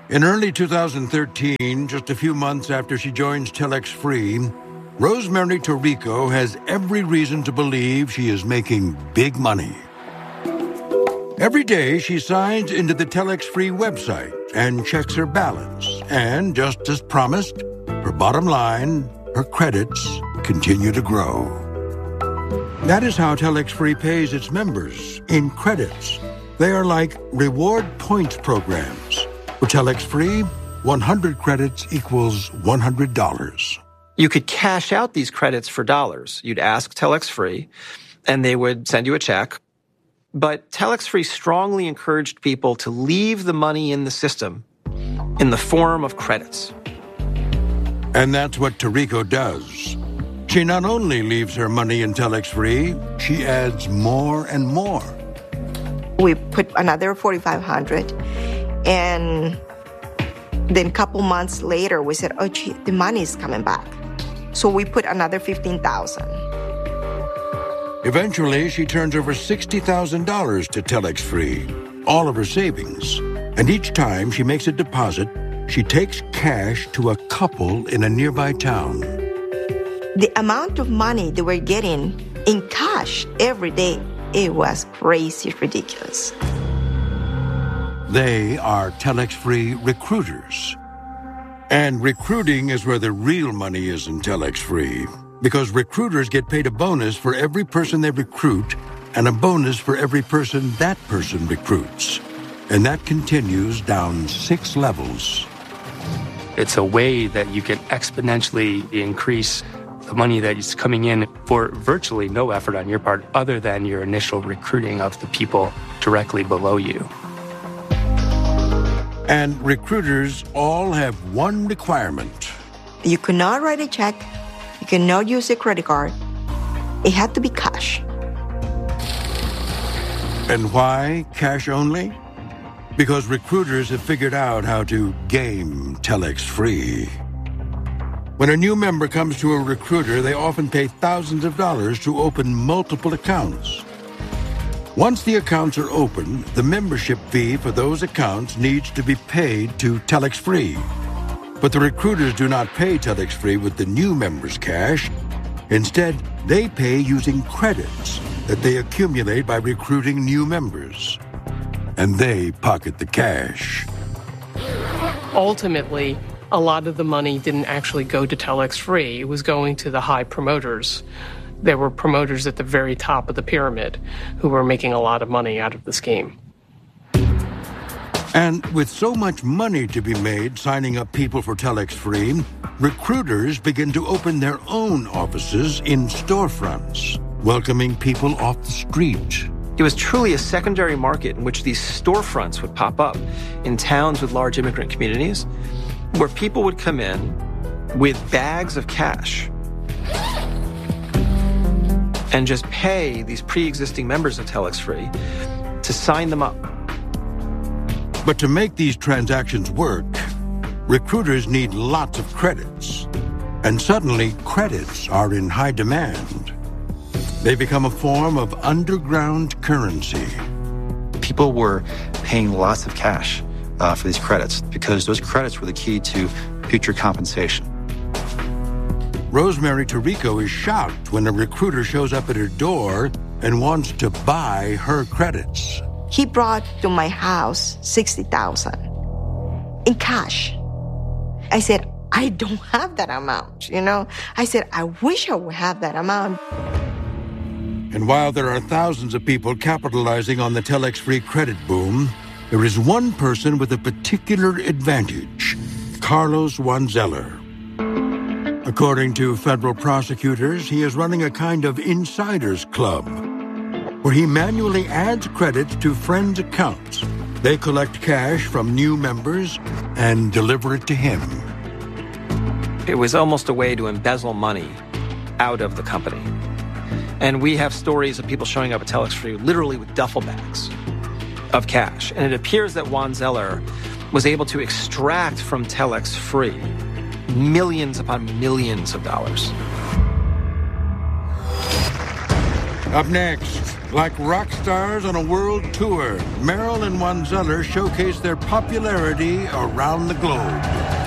In early 2013, just a few months after she joins Telex Free, Rosemary Tirico has every reason to believe she is making big money. Every day, she signs into the Telex Free website and checks her balance. And just as promised, her bottom line, her credits, continue to grow. That is how Telex Free pays its members, in credits. They are like reward points programs. For Telex Free, 100 credits equals $100. You could cash out these credits for dollars. You'd ask Telex Free, and they would send you a check. But Telex Free strongly encouraged people to leave the money in the system in the form of credits. And that's what Tirico does. She not only leaves her money in Telex Free, she adds more and more. We put another $4,500, and then a couple months later, we said, oh, gee, the money is coming back. So we put another $15,000. Eventually, she turns over $60,000 to Telex Free, all of her savings. And each time she makes a deposit, she takes cash to a couple in a nearby town. The amount of money they were getting in cash every day, it was crazy, ridiculous. They are Telex Free recruiters. And recruiting is where the real money is in Telex Free, because recruiters get paid a bonus for every person they recruit and a bonus for every person that person recruits. And that continues down 6 levels. It's a way that you can exponentially increase the money that is coming in for virtually no effort on your part other than your initial recruiting of the people directly below you. And recruiters all have one requirement. You could not write a check. You cannot use a credit card. It had to be cash. And why cash only? Because recruiters have figured out how to game Telex Free. When a new member comes to a recruiter, they often pay thousands of dollars to open multiple accounts. Once the accounts are open, the membership fee for those accounts needs to be paid to Telex Free. But the recruiters do not pay Telex Free with the new members' cash. Instead, they pay using credits that they accumulate by recruiting new members. And they pocket the cash. Ultimately, a lot of the money didn't actually go to Telex Free. It was going to the high promoters. There were promoters at the very top of the pyramid who were making a lot of money out of the scheme. And with so much money to be made signing up people for Telex Free, recruiters begin to open their own offices in storefronts, welcoming people off the street. It was truly a secondary market in which these storefronts would pop up in towns with large immigrant communities, where people would come in with bags of cash and just pay these pre-existing members of Telex Free to sign them up. But to make these transactions work, recruiters need lots of credits. And suddenly, credits are in high demand. They become a form of underground currency. People were paying lots of cash for these credits because those credits were the key to future compensation. Rosemary Tirico is shocked when a recruiter shows up at her door and wants to buy her credits. He brought to my house $60,000 in cash. I said, I don't have that amount, I said, I wish I would have that amount. And while there are thousands of people capitalizing on the Telex Free credit boom, there is one person with a particular advantage, Carlos Wanzeller. According to federal prosecutors, he is running a kind of insiders club, where he manually adds credits to friends' accounts. They collect cash from new members and deliver it to him. It was almost a way to embezzle money out of the company. And we have stories of people showing up at Telex Free literally with duffel bags of cash. And it appears that Wanzeller was able to extract from Telex Free millions upon millions of dollars. Up next, like rock stars on a world tour, Merrill and Juan Zeller showcase their popularity around the globe.